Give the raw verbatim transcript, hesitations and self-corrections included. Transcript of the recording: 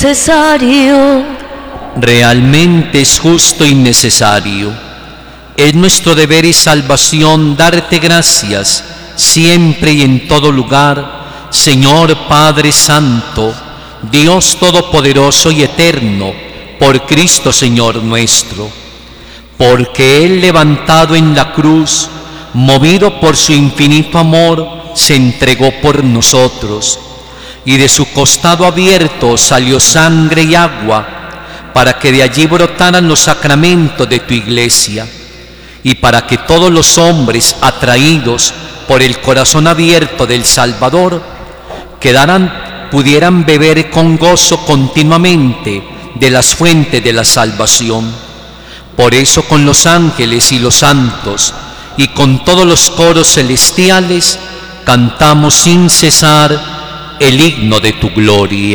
necesario. Realmente es justo y necesario. Es nuestro deber y salvación darte gracias siempre y en todo lugar, Señor Padre Santo, Dios Todopoderoso y Eterno, por Cristo Señor nuestro. Porque Él, levantado en la cruz, movido por su infinito amor, se entregó por nosotros, y de su costado abierto salió sangre y agua, para que de allí brotaran los sacramentos de tu iglesia, y para que todos los hombres atraídos por el corazón abierto del Salvador quedaran, pudieran beber con gozo continuamente de las fuentes de la salvación. Por eso, con los ángeles y los santos y con todos los coros celestiales cantamos sin cesar el himno de tu gloria.